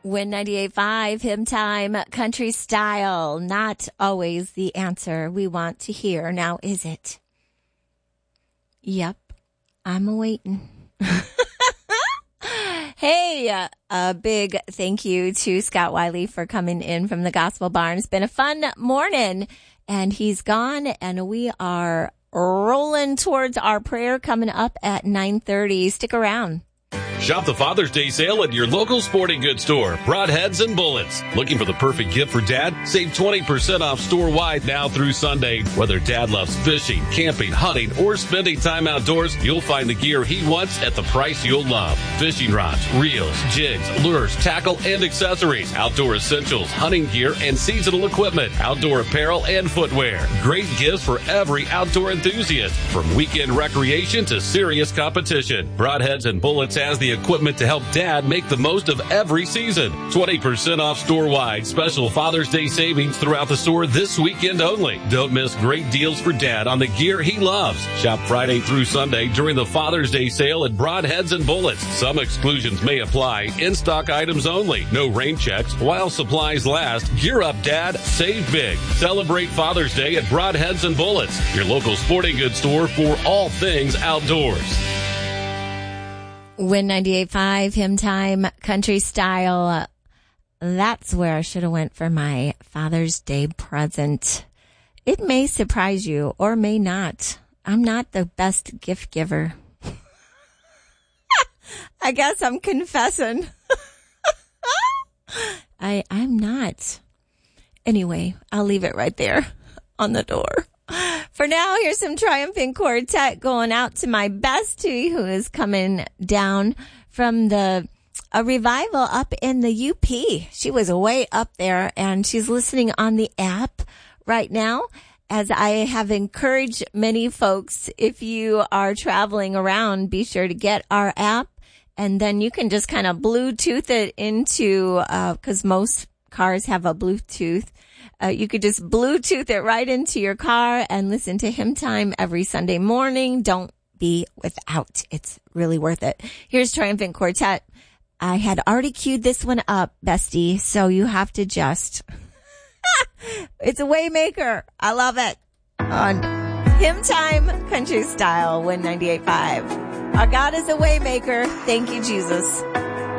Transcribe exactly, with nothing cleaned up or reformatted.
Win ninety-eight point five, Hymn Time, Country Style. Not always the answer we want to hear. Now, is it? Yep, I'm a-waiting. Hey, uh, a big thank you to Scott Wiley for coming in from the Gospel Barn. It's been a fun morning, and he's gone, and we are rolling towards our prayer coming up at nine thirty. Stick around. Shop the Father's Day sale at your local sporting goods store, Broadheads and Bullets. Looking for the perfect gift for Dad? Save twenty percent off store-wide now through Sunday. Whether Dad loves fishing, camping, hunting, or spending time outdoors, you'll find the gear he wants at the price you'll love. Fishing rods, reels, jigs, lures, tackle, and accessories, outdoor essentials, hunting gear, and seasonal equipment, outdoor apparel, and footwear. Great gifts for every outdoor enthusiast, from weekend recreation to serious competition. Broadheads and Bullets has the equipment to help Dad make the most of every season. twenty percent off store-wide. Special Father's Day savings throughout the store this weekend only. Don't miss great deals for Dad on the gear he loves. Shop Friday through Sunday during the Father's Day sale at Broadheads and Bullets. Some exclusions may apply. In-stock items only. No rain checks while supplies last. Gear up, Dad. Save big. Celebrate Father's Day at Broadheads and Bullets, your local sporting goods store for all things outdoors. Win ninety-eight point five, Hymn Time, Country Style. Uh, that's where I should have went for my Father's Day present. It may surprise you or may not. I'm not the best gift giver. I guess I'm confessing. I, I'm not. Anyway, I'll leave it right there on the door. For now, here's some Triumphant Quartet going out to my bestie who is coming down from the a revival up in the U P. She was way up there, and she's listening on the app right now. As I have encouraged many folks, if you are traveling around, be sure to get our app, and then you can just kind of Bluetooth it into, uh, because most cars have a Bluetooth. Uh, you could just Bluetooth it right into your car and listen to Hymn Time every Sunday morning. Don't be without. It's really worth it. Here's Triumphant Quartet. I had already queued this one up, bestie, so you have to just... It's a Waymaker. I love it. On Hymn Time, Country Style, Win ninety-eight point five. Our God is a Waymaker. Thank you, Jesus.